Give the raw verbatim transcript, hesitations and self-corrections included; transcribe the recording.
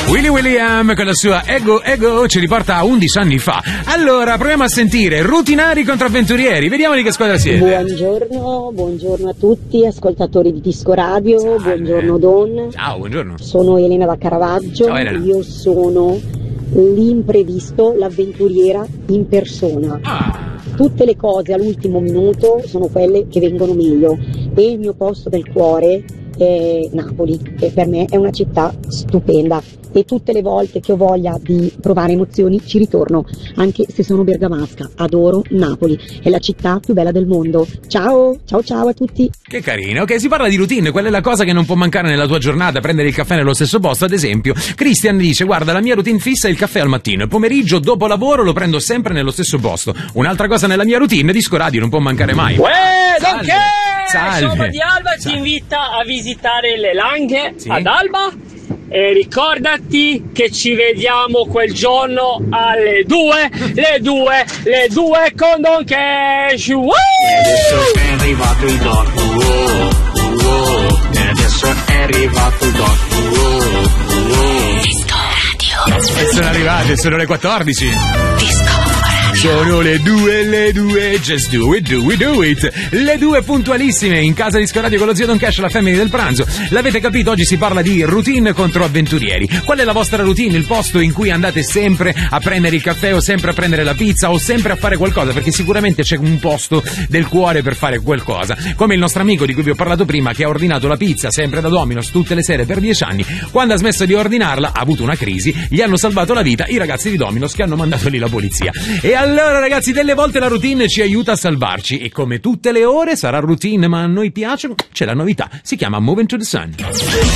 Willy William con la sua Ego Ego ci riporta a undici anni fa. Allora, proviamo a sentire Rutinari contro Avventurieri. Vediamo di che squadra siete. Buongiorno, buongiorno a tutti, ascoltatori di Disco Radio. Salve. Buongiorno Don. Ciao, buongiorno. Sono Elena da Caravaggio. Ciao, Elena. Io sono l'imprevisto, l'avventuriera in persona. Ah. Tutte le cose all'ultimo minuto sono quelle che vengono meglio e il mio posto del cuore è Napoli, che per me è una città stupenda e tutte le volte che ho voglia di provare emozioni ci ritorno, anche se sono bergamasca. Adoro Napoli, è la città più bella del mondo. Ciao, ciao ciao a tutti. Che carino, ok, si parla di routine, quella è la cosa che non può mancare nella tua giornata, prendere il caffè nello stesso posto. Ad esempio, Christian dice: guarda, la mia routine fissa è il caffè al mattino, il pomeriggio dopo lavoro lo prendo sempre nello stesso posto. Un'altra cosa nella mia routine, Disco Radio non può mancare mai. Uè, Salve. Salve. Sono di Alba, Salve. ti invita a visitare le Langhe, sì, ad Alba, e ricordati che ci vediamo quel giorno alle due, le due, le due con Don Cash. Uh! Adesso è arrivato il doc, wow, wow. Adesso è arrivato il doc, wow, wow. Disco Radio. E sono arrivate, sono le quattordici. Disco Radio. Sono le due, le due, just do it, do it, do it. Le due puntualissime in casa Disco Radio con lo zio Don Cash, la family del pranzo. L'avete capito, oggi si parla di routine contro avventurieri. Qual è la vostra routine? Il posto in cui andate sempre a prendere il caffè o sempre a prendere la pizza o sempre a fare qualcosa? Perché sicuramente c'è un posto del cuore per fare qualcosa. Come il nostro amico di cui vi ho parlato prima, che ha ordinato la pizza sempre da Domino's tutte le sere per dieci anni. Quando ha smesso di ordinarla ha avuto una crisi, gli hanno salvato la vita i ragazzi di Domino's che hanno mandato lì la polizia. E allora ragazzi, delle volte la routine ci aiuta a salvarci e come tutte le ore sarà routine, ma a noi piace, c'è la novità, si chiama Moving to the Sun.